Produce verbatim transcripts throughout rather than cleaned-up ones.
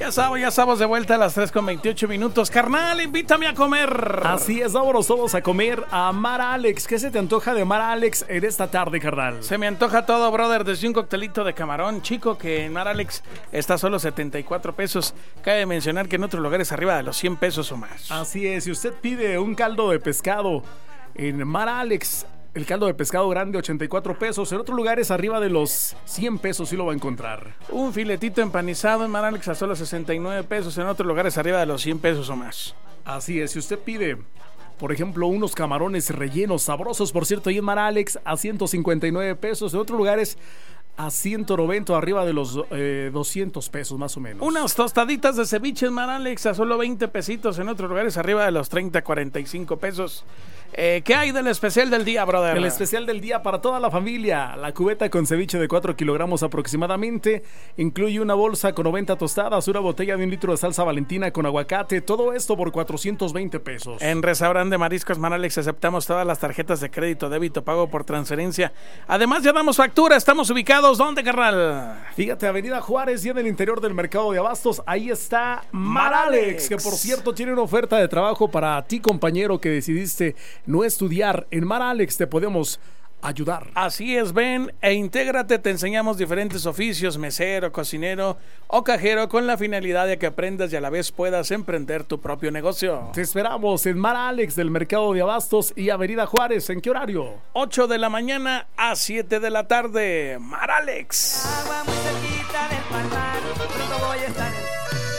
estamos, ya estamos de vuelta a las tres con veintiocho minutos. Carnal, invítame a comer. Así es, vámonos todos a comer a Mar Alex. ¿Qué se te antoja de Mar Alex en esta tarde, carnal? Se me antoja todo, brother, desde un coctelito de camarón chico que en Mar Alex está solo setenta y cuatro pesos. Cabe mencionar que en otros lugares arriba de los cien pesos o más. Así es, si usted pide un caldo de pescado en Mar Alex, el caldo de pescado grande ochenta y cuatro pesos. En otros lugares arriba de los cien pesos sí lo va a encontrar. Un filetito empanizado en Mar Alex a solo sesenta y nueve pesos. En otros lugares arriba de los cien pesos o más. Así es, si usted pide, por ejemplo, unos camarones rellenos sabrosos, por cierto, ahí en Mar Alex a ciento cincuenta y nueve pesos. En otros lugares a ciento noventa, arriba de los eh, doscientos pesos más o menos. Unas tostaditas de ceviche en Mar Alex a solo veinte pesitos. En otros lugares arriba de los treinta, cuarenta y cinco pesos. Eh, ¿Qué hay del especial del día, brother? El especial del día para toda la familia. La cubeta con ceviche de cuatro kilogramos aproximadamente. Incluye una bolsa con noventa tostadas, una botella de un litro de salsa Valentina con aguacate. Todo esto por cuatrocientos veinte pesos. En Restaurante de Mariscos Mar Alex aceptamos todas las tarjetas de crédito, débito, pago por transferencia. Además ya damos factura. Estamos ubicados, ¿dónde, carnal? Fíjate, Avenida Juárez y en el interior del mercado de abastos. Ahí está Mar Alex, que por cierto tiene una oferta de trabajo para ti, compañero, que decidiste no estudiar. En Mar Alex te podemos ayudar. Así es, ven e intégrate. Te enseñamos diferentes oficios: mesero, cocinero o cajero, con la finalidad de que aprendas y a la vez puedas emprender tu propio negocio. Te esperamos en Mar Alex del mercado de abastos y Avenida Juárez. ¿En qué horario? ocho de la mañana a siete de la tarde. Mar Alex. Agua muy cerquita del palmar, pronto voy a estar en...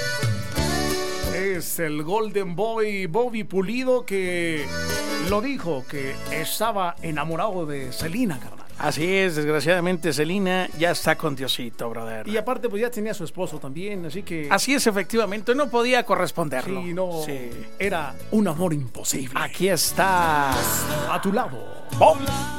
Es el Golden Boy Bobby Pulido, que lo dijo, que estaba enamorado de Selena, carnal. Así es, desgraciadamente Selena ya está con Diosito, brother. Y aparte pues ya tenía a su esposo también, así que... Así es, efectivamente, no podía corresponderlo. Sí, no, sí. Era un amor imposible. Aquí está, a tu lado. ¡Bom!